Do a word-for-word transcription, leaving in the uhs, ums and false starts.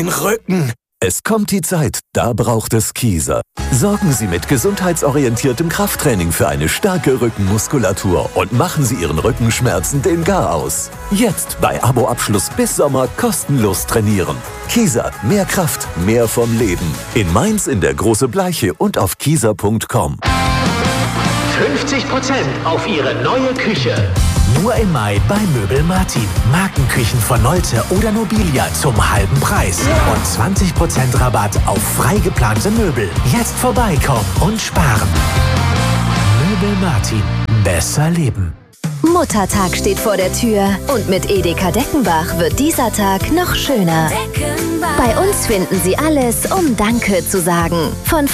Rücken. Es kommt die Zeit, da braucht es Kieser. Sorgen Sie mit gesundheitsorientiertem Krafttraining für eine starke Rückenmuskulatur und machen Sie Ihren Rückenschmerzen den Gar aus. Jetzt bei Aboabschluss bis Sommer kostenlos trainieren. Kieser, mehr Kraft, mehr vom Leben. In Mainz in der Große Bleiche und auf kieser punkt com. fünfzig Prozent auf Ihre neue Küche. Nur im Mai bei Möbel Martin. Markenküchen von Nolte oder Nobilia zum halben Preis. Und zwanzig Prozent Rabatt auf frei geplante Möbel. Jetzt vorbeikommen und sparen. Möbel Martin. Besser leben. Muttertag steht vor der Tür und mit Edeka Deckenbach wird dieser Tag noch schöner. Bei uns finden Sie alles, um Danke zu sagen. Von